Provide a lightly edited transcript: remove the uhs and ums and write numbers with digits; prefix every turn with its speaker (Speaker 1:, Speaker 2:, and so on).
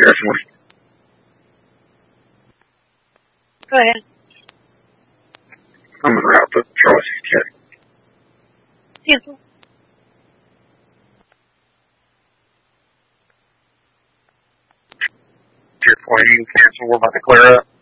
Speaker 1: Definitely.
Speaker 2: Go ahead.
Speaker 1: I'm en route to Charlie Cat.
Speaker 2: Cancel.
Speaker 1: Tier 4, you can cancel. We're about to clear up.